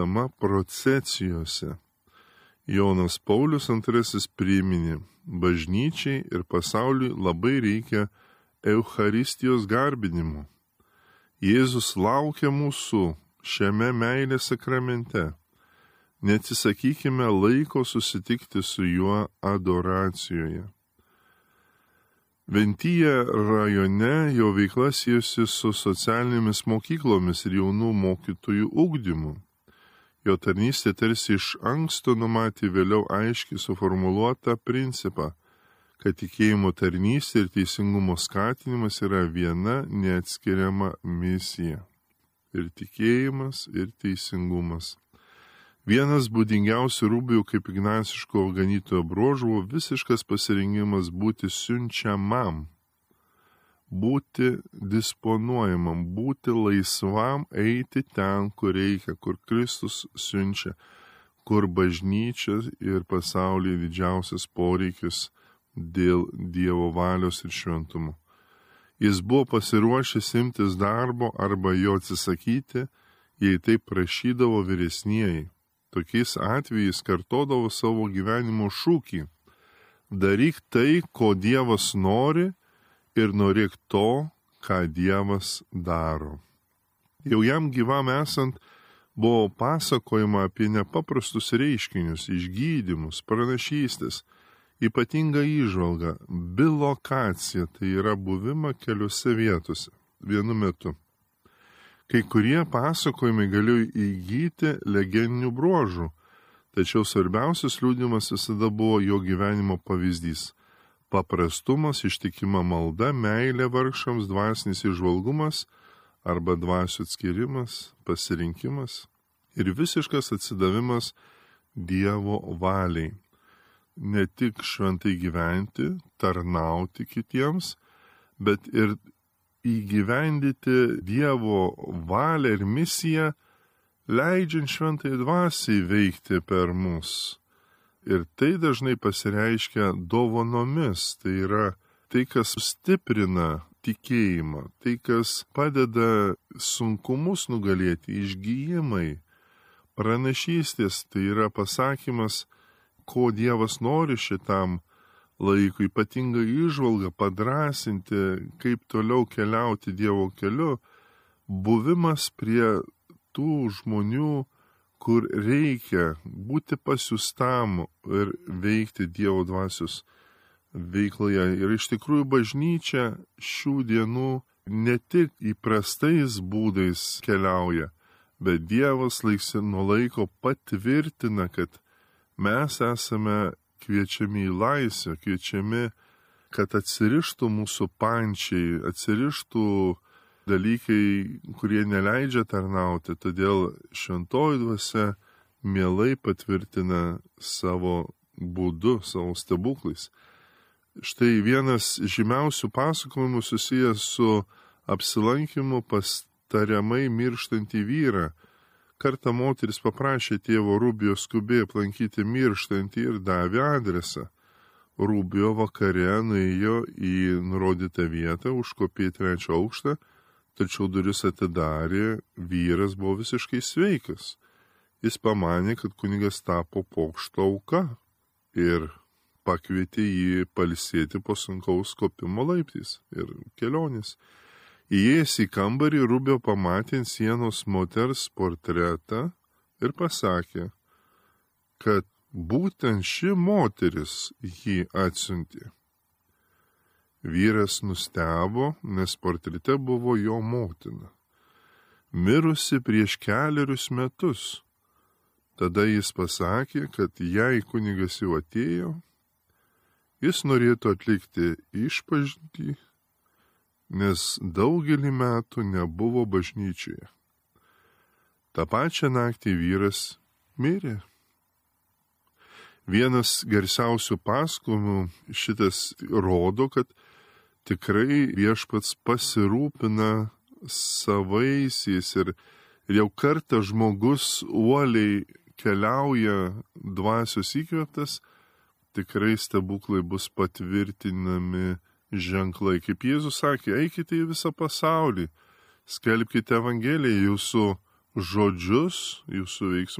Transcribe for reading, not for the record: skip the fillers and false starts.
procesijose. Jonas Paulius II priminė, bažnyčiai ir pasauliui labai reikia Eucharistijos garbinimo. Jėzus laukia mūsų šiame meilės sakramente. Neatsisakykime laiko susitikti su juo adoracijoje. Ventyje rajone jo veikla siejosi su socialinėmis mokyklomis ir jaunų mokytojų ugdymu. Jo tarnystė tarsi iš anksto numatė vėliau aiškiai suformuluotą principą, kad tikėjimo tarnystė ir teisingumo skatinimas yra viena neatskiriama misija. Ir tikėjimas, ir teisingumas. Vienas būdingiausių Rubio kaip ignaciško ganytojo bruožų - visiškas pasirengimas būti siunčiamam, būti disponuojamam, būti laisvam eiti ten, kur reikia, kur Kristus siunčia, kur bažnyčia ir pasaulyje didžiausias poreikis dėl Dievo valios ir šventumo. Jis buvo pasiruošęs imtis darbo arba jo atsisakyti, jei taip prašydavo vyresnieji. Tokiais atvejais kartodavo savo gyvenimo šūkį - daryk tai, ko Dievas nori ir norėk to, ką Dievas daro. Jau jam gyvam esant buvo pasakojama apie nepaprastus reiškinius, išgydymus, pranašystės, ypatingą įžvalgą, bilokaciją, tai yra buvimą keliose vietose vienu metu. Kai kurie pasakojimai galėjo įgyti legendinių bruožų, tačiau svarbiausias liudijimas visada buvo jo gyvenimo pavyzdys - paprastumas, ištikima malda, meilė vargšams, dvasinis įžvalgumas arba dvasių atskirimas, pasirinkimas ir visiškas atsidavimas Dievo valiai. Ne tik šventai gyventi, tarnauti kitiems, bet ir įgyvendyti Dievo valią ir misiją, leidžiant šventai dvasiai veikti per mus. Ir tai dažnai pasireiškia dovanomis, tai yra tai, kas stiprina tikėjimą, tai, kas padeda sunkumus nugalėti, išgyjimai, pranašystės, tai yra pasakymas, ko Dievas nori šitam laikui, ypatingą įžvalgą, padrasinti, kaip toliau keliauti Dievo keliu, buvimas prie tų žmonių, kur reikia būti pasiustam ir veikti Dievo dvasios veikloje. Ir iš tikrųjų bažnyčia šių dienų ne tik įprastais būdais keliauja, bet Dievas laiks nuo laiko patvirtina, kad mes esame kviečiami į laisvę, kviečiami, kad atsirištų mūsų pančiai, atsirištų dalykai, kurie neleidžia tarnauti. Todėl šventoji dvasia mielai patvirtina savo būdu, savo stebuklais. Štai vienas žymiausių pasakojimų susijęs su apsilankimu pas tariamai mirštantį vyrą. Kartą moteris paprašė tėvo Rubio skubiai aplankyti mirštantį ir davė adresą. Rubio vakare nuėjo į nurodytą vietą, užkopė į 3 aukštą, tačiau duris atidarė, vyras buvo visiškai sveikas. Jis pamanė, kad kunigas tapo pokšto auka ir pakvietė jį pailsėti po sunkaus kopimo laiptais ir kelionės. Įėjęs į kambarį, Rubio pamatė ant sienos moters portretą ir pasakė, kad būtent ši moteris jį atsiuntė. Vyras nustebo, nes portrete buvo jo motina, mirusi prieš 4 metus. Tada jis pasakė, kad jei kunigas jau atėjo, jis norėtų atlikti išpažintį, nes daugelį metų nebuvo bažnyčioje. Ta pačią naktį vyras mirė. Vienas garsiausių pasakojimų šitas rodo, kad tikrai viešpats pasirūpina savaisiais ir jau kartą žmogus uoliai keliauja dvasios įkvėptas, tikrai stebuklai bus patvirtinami ženklai. Kaip Jėzus sakė, eikite į visą pasaulį, skelbkite Evangeliją, jūsų žodžius, jūsų veiksmus.